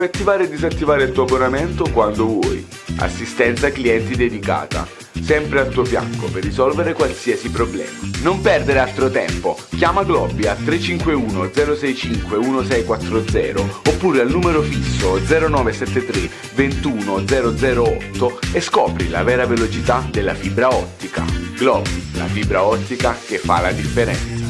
Attivare e disattivare il tuo abbonamento quando vuoi. Assistenza clienti dedicata, sempre al tuo fianco per risolvere qualsiasi problema. Non perdere altro tempo, chiama Globi a 351 065 1640 oppure al numero fisso 0973 21 008 e scopri la vera velocità della fibra ottica. Globi, la fibra ottica che fa la differenza.